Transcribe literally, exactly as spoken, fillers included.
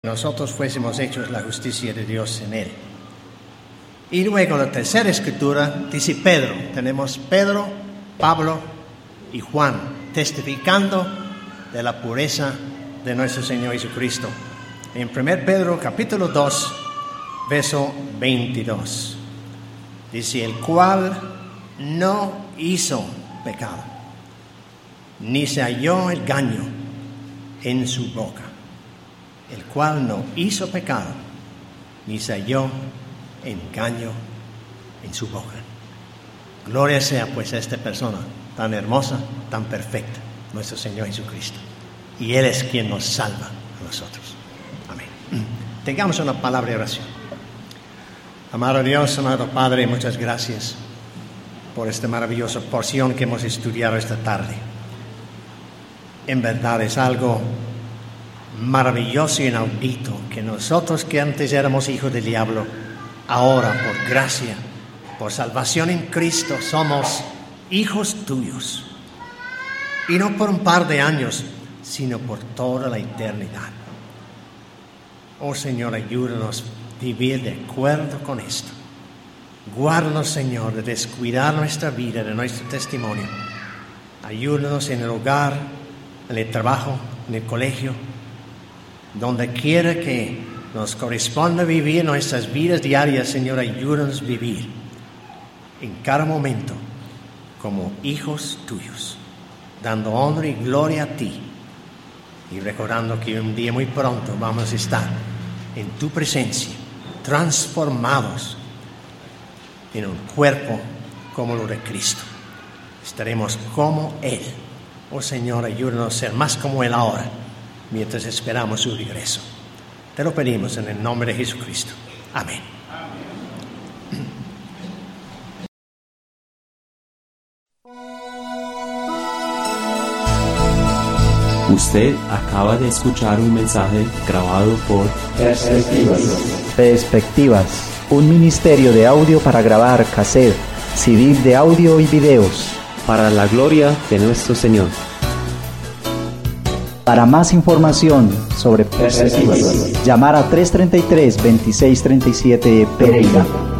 nosotros fuésemos hechos la justicia de Dios en él. Y luego la tercera escritura dice Pedro. Tenemos Pedro, Pablo y Juan testificando de la pureza de nuestro Señor Jesucristo. En primero Pedro capítulo dos, verso veintidós, dice: el cual no hizo pecado, ni se halló engaño en su boca. El cual no hizo pecado, ni se halló engaño en su boca. Gloria sea pues a esta persona tan hermosa, tan perfecta, nuestro Señor Jesucristo. Y Él es quien nos salva a nosotros. Amén. Tengamos una palabra de oración. Amado Dios, amado Padre, muchas gracias por esta maravillosa porción que hemos estudiado esta tarde. En verdad es algo maravilloso y inaudito que nosotros que antes éramos hijos del diablo, ahora por gracia, por salvación en Cristo, somos hijos tuyos. Y no por un par de años, sino por toda la eternidad. Oh Señor, ayúdanos a vivir de acuerdo con esto. Guárdanos, Señor, de descuidar nuestra vida, de nuestro testimonio. Ayúdanos en el hogar, en el trabajo, en el colegio, donde quiera que nos corresponda vivir nuestras vidas diarias. Señor, ayúdanos a vivir en cada momento como hijos tuyos, dando honra y gloria a ti, y recordando que un día muy pronto vamos a estar en tu presencia, transformados en un cuerpo como lo de Cristo. Estaremos como Él. Oh Señor, ayúdanos a ser más como Él ahora, mientras esperamos su regreso. Te lo pedimos en el nombre de Jesucristo. Amén. Usted acaba de escuchar un mensaje grabado por Perspectivas. Perspectivas, un ministerio de audio para grabar cassette, C D de audio y videos. Para la gloria de nuestro Señor. Para más información sobre Perspectivas, llamar a tres treinta y tres, veintiséis treinta y siete Pereira.